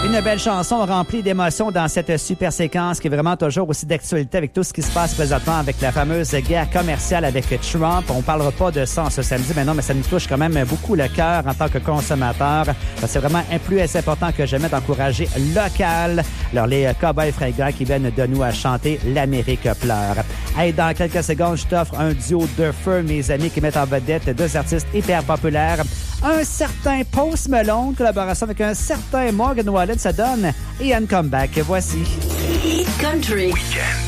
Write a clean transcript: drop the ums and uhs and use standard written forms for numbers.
Une belle chanson remplie d'émotions dans cette super séquence qui est vraiment toujours aussi d'actualité avec tout ce qui se passe présentement avec la fameuse guerre commerciale avec Trump. On parlera pas de ça en ce samedi, mais non, mais ça nous touche quand même beaucoup le cœur en tant que consommateur. C'est vraiment plus important que jamais d'encourager local. Alors, les Cowboys fringants qui viennent de nous à chanter l'Amérique pleure. Hey, dans quelques secondes, je t'offre un duo de feu, mes amis, qui mettent en vedette deux artistes hyper populaires. Un certain Post Malone, collaboration avec un certain Morgan Wallen, ça donne Ian Comeback. Voici Hit Country. Weekend.